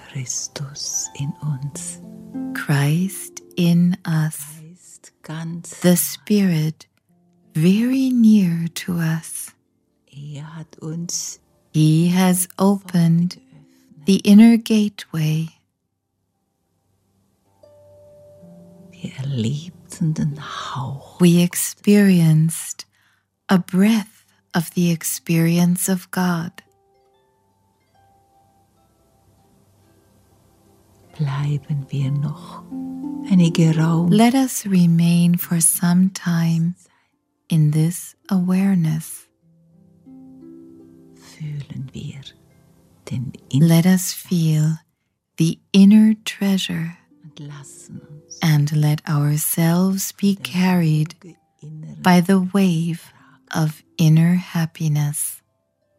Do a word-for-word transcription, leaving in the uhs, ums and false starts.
Christus in uns. Christ in us. Geist ganz. The Spirit very near to us. Er hat uns He has opened geöffnet. the inner gateway. Wir erlebten den Hauch. We experienced a breath of the experience of God. Bleiben wir noch einige Raum. Let us remain for some time in this awareness. Fühlen wir den Let us feel the inner treasure und lassen uns and let ourselves be carried inneren by the wave of inner happiness.